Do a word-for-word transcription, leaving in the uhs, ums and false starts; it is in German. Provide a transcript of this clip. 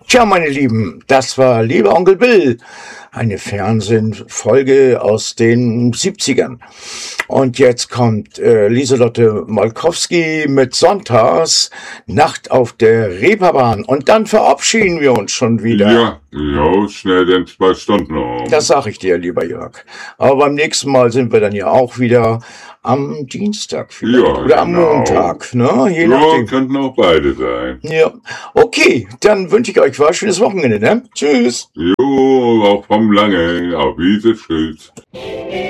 Tja, meine Lieben, das war Lieber Onkel Bill, eine Fernsehfolge aus den siebzigern. Und jetzt kommt äh, Lieselotte Molkowski mit Sonntags, Nacht auf der Reeperbahn. Und dann verabschieden wir uns schon wieder. Ja, ja, schnell denn zwei Stunden um. Das sag ich dir, lieber Jörg. Aber beim nächsten Mal sind wir dann ja auch wieder am Dienstag vielleicht. Ja, oder am genau. Montag, ne? Je Ja, nachdem. könnten auch beide sein. Ja, okay, dann wünsche ich euch was schönes Wochenende, ne? Tschüss. Jo, auch vom Lange. Auf Wiedersehen. Tschüss.